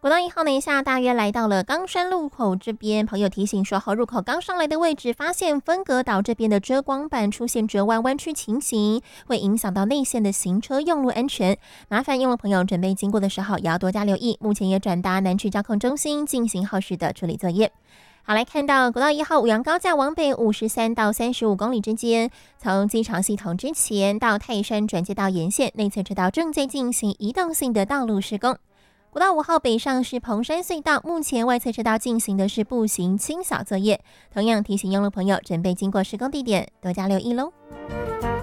国道1号呢，一下大约来到了冈山路口这边，朋友提醒说，后入口刚上来的位置，发现分隔岛这边的遮光板出现折弯弯曲情形，会影响到内线的行车用路安全。麻烦用路朋友准备经过的时候，也要多加留意。目前也转达南区交控中心进行后续的处理作业。好，来看到国道1号五杨高架往北53到35公里之间，从机场系统之前到泰山转接道沿线内侧车道正在进行移动性的道路施工。国道5号北上是蓬山隧道，目前外侧车道进行的是步行清扫作业，同样提醒用路朋友准备经过施工地点多加留意喽。